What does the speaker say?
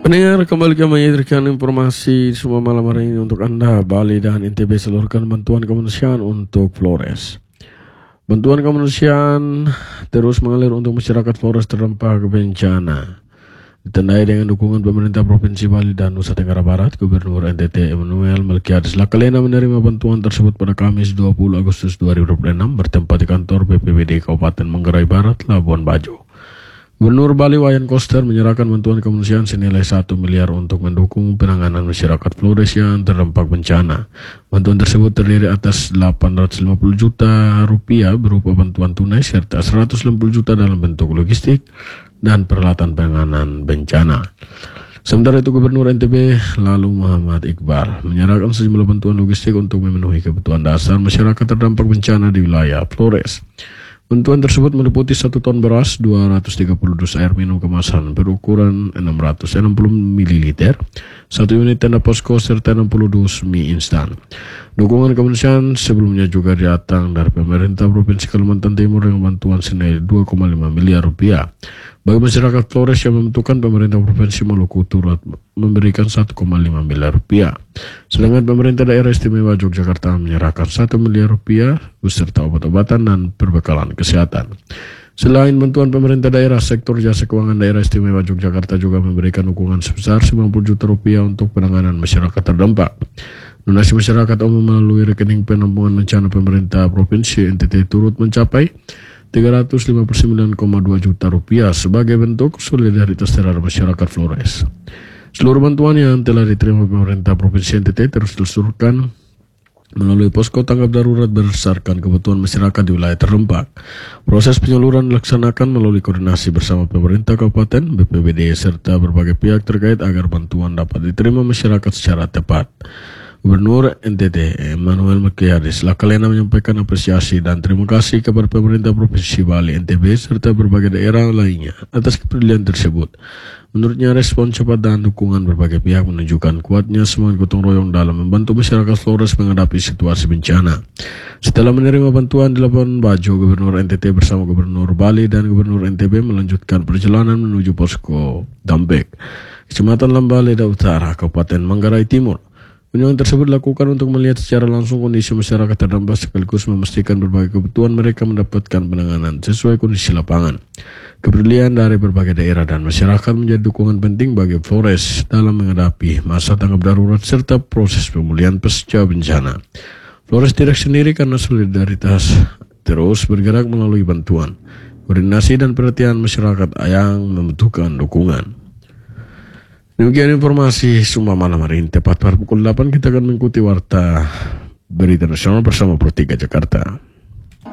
Pendengar, kembali kami menyajikan informasi semua malam hari ini untuk Anda. Bali dan NTB salurkan bantuan kemanusiaan untuk Flores. Bantuan kemanusiaan terus mengalir untuk masyarakat Flores terdampak bencana. Ditandai dengan dukungan pemerintah Provinsi Bali dan Nusa Tenggara Barat, Gubernur NTT Emmanuel Melkiades Lakalena menerima bantuan tersebut pada Kamis 20 Agustus 2026 bertempat di kantor BPBD Kabupaten Manggarai Barat, Labuan Bajo. Gubernur Bali Wayan Koster menyerahkan bantuan kemanusiaan senilai 1 miliar untuk mendukung penanganan masyarakat Flores yang terdampak bencana. Bantuan tersebut terdiri atas 850 juta rupiah berupa bantuan tunai serta 150 juta dalam bentuk logistik dan peralatan penanganan bencana. Sementara itu Gubernur NTB lalu Muhammad Iqbal menyerahkan sejumlah bantuan logistik untuk memenuhi kebutuhan dasar masyarakat terdampak bencana di wilayah Flores. Bantuan tersebut meliputi 1 ton beras, 230 dus air minum kemasan berukuran 660 ml, 1 unit tenda posko serta 60 dus mie instan. Dukungan kemanusiaan sebelumnya juga datang dari pemerintah Provinsi Kalimantan Timur dengan bantuan senilai 2,5 miliar rupiah. Bagi masyarakat Flores yang membutuhkan, pemerintah Provinsi Maluku turut memberikan 1,5 miliar rupiah. Sedangkan pemerintah daerah istimewa Yogyakarta menyerahkan 1 miliar rupiah beserta obat-obatan dan perbekalan kesehatan. Selain bantuan pemerintah daerah, sektor jasa keuangan daerah istimewa Yogyakarta juga memberikan dukungan sebesar 90 juta rupiah untuk penanganan masyarakat terdampak. Donasi masyarakat umum melalui rekening penampungan bencana pemerintah Provinsi NTT turut mencapai 359,2 juta rupiah sebagai bentuk solidaritas terhadap masyarakat Flores. Seluruh bantuan yang telah diterima pemerintah Provinsi NTT terus diseluruhkan melalui posko tanggap darurat berdasarkan kebutuhan masyarakat di wilayah terdampak. Proses penyaluran dilaksanakan melalui koordinasi bersama pemerintah kabupaten, BPBD, serta berbagai pihak terkait agar bantuan dapat diterima masyarakat secara tepat. Gubernur NTT Emmanuel Melkiades Lakalena menyampaikan apresiasi dan terima kasih kepada pemerintah Provinsi Bali, NTB, serta berbagai daerah lainnya atas kepedulian tersebut. Menurutnya, respon cepat dan dukungan berbagai pihak menunjukkan kuatnya semangat gotong royong dalam membantu masyarakat Flores menghadapi situasi bencana. Setelah menerima bantuan di Labuan Bajo, Gubernur NTT bersama Gubernur Bali dan Gubernur NTB melanjutkan perjalanan menuju posko Dampek, Kecamatan Lambaleda Utara, Kabupaten Manggarai Timur. Kunjungan tersebut dilakukan untuk melihat secara langsung kondisi masyarakat terdampak sekaligus memastikan berbagai kebutuhan mereka mendapatkan penanganan sesuai kondisi lapangan. Kepedulian dari berbagai daerah dan masyarakat menjadi dukungan penting bagi Flores dalam menghadapi masa tanggap darurat serta proses pemulihan pasca bencana. Flores tidak sendiri karena solidaritas terus bergerak melalui bantuan, koordinasi dan perhatian masyarakat yang membutuhkan dukungan. Demikian informasi Sumba malam hari ini. Tepat pada pukul 8 kita akan mengikuti warta berita nasional bersama Pro 3 Jakarta.